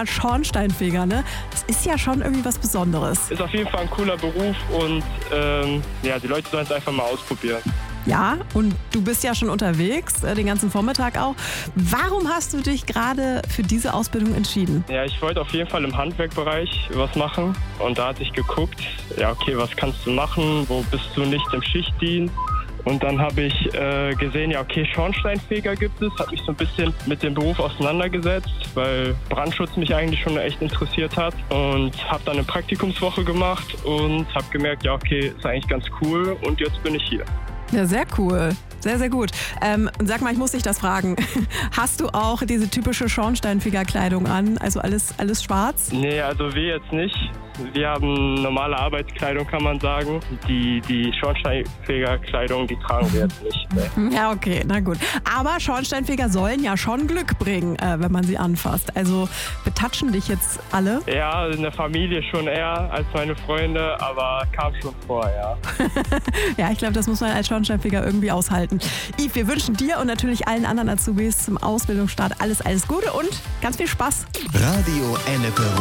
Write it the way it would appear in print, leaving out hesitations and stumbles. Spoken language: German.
als Schornsteinfeger, ne? Das ist ja schon irgendwie was Besonderes. Ist auf jeden Fall ein cooler Beruf und die Leute sollen es einfach mal ausprobieren. Ja, und du bist ja schon unterwegs, den ganzen Vormittag auch. Warum hast du dich gerade für diese Ausbildung entschieden? Ja, ich wollte auf jeden Fall im Handwerkbereich was machen und da hatte ich geguckt, ja okay, was kannst du machen, wo bist du nicht im Schichtdienst? Und dann habe ich gesehen, ja okay, Schornsteinfeger gibt es, habe mich so ein bisschen mit dem Beruf auseinandergesetzt, weil Brandschutz mich eigentlich schon echt interessiert hat und habe dann eine Praktikumswoche gemacht und habe gemerkt, ja okay, ist eigentlich ganz cool und jetzt bin ich hier. Ja, sehr cool. Sehr, sehr gut. Und sag mal, ich muss dich das fragen. Hast du auch diese typische Schornsteinfegerkleidung an? Also alles schwarz? Nee, also wir jetzt nicht. Wir haben normale Arbeitskleidung, kann man sagen. Die Schornsteinfegerkleidung, die tragen wir jetzt nicht. Nee. Ja, okay, na gut. Aber Schornsteinfeger sollen ja schon Glück bringen, wenn man sie anfasst. Also betatschen dich jetzt alle? Ja, in der Familie schon eher als meine Freunde, aber kam schon vor, ja. Ja, ich glaube, das muss man als Schornsteinfeger irgendwie aushalten. Yves, wir wünschen dir und natürlich allen anderen Azubis zum Ausbildungsstart alles Gute und ganz viel Spaß. Radio Ennepe